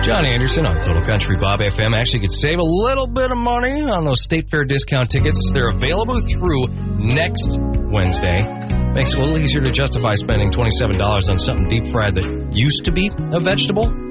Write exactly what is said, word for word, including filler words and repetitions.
John Anderson on Total Country Bob F M. Actually could save a little bit of money on those State Fair discount tickets. They're available through next Wednesday. Makes it a little easier to justify spending twenty-seven dollars on something deep fried that used to be a vegetable.